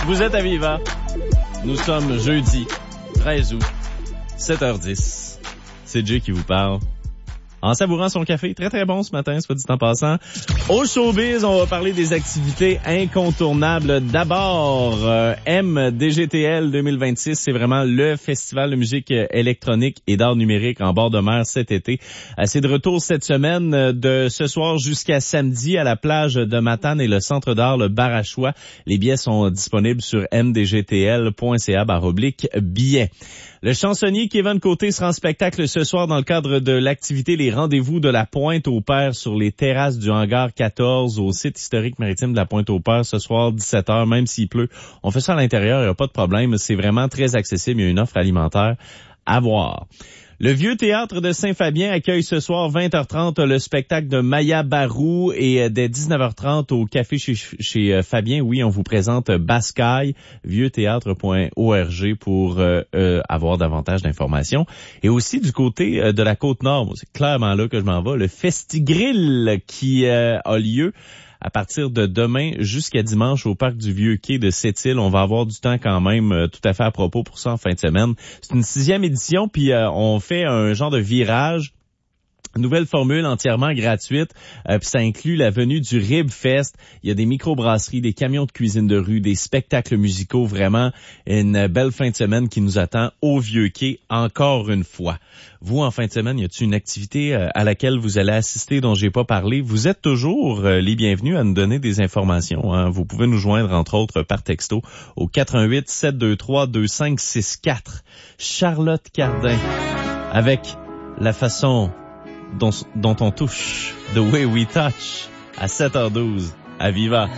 Vous êtes à Viva. Nous sommes jeudi 13 août, 7h10. C'est Jay qui vous parle. En savourant son café, très très bon ce matin, soit dit en passant. Au showbiz, on va parler des activités incontournables. D'abord, MDGTL 2026, c'est vraiment le festival de musique électronique et d'art numérique en bord de mer cet été. C'est de retour cette semaine de ce soir jusqu'à samedi à la plage de Matane et le centre d'art le Barachois. Les billets sont disponibles sur mdgtl.ca/billets. Le chansonnier Kevin Côté sera en spectacle ce soir dans le cadre de l'activité Les Rendez-vous de la Pointe-aux-Pères sur les terrasses du hangar 14 au site historique maritime de la Pointe-aux-Pères ce soir 17h, même s'il pleut. On fait ça à l'intérieur, il n'y a pas de problème. C'est vraiment très accessible. Il y a une offre alimentaire à voir. Le Vieux Théâtre de Saint-Fabien accueille ce soir 20h30 le spectacle de Maya Barou et dès 19h30 au café chez Fabien, oui, on vous présente Bascaille, vieuxthéâtre.org pour avoir davantage d'informations. Et aussi du côté de la Côte-Nord, c'est clairement là que je m'en vais, le Festigrill qui a lieu à partir de demain jusqu'à dimanche au parc du Vieux-Quai de Sept-Îles. On va avoir du temps quand même tout à fait à propos pour ça en fin de semaine. C'est une 6e édition, puis on fait un genre de virage. Nouvelle formule entièrement gratuite, puis ça inclut la venue du Rib Fest. Il y a des microbrasseries, des camions de cuisine de rue, des spectacles musicaux. Vraiment une belle fin de semaine qui nous attend au Vieux-Quai encore une fois. Vous, en fin de semaine, y a-t-il une activité à laquelle vous allez assister dont j'ai pas parlé? Vous êtes toujours les bienvenus à nous donner des informations, hein. Vous pouvez nous joindre, entre autres, par texto au 88 723 2564. Charlotte Cardin, avec la façon dont on touche, The Way We Touch, à 7h12, à Viva.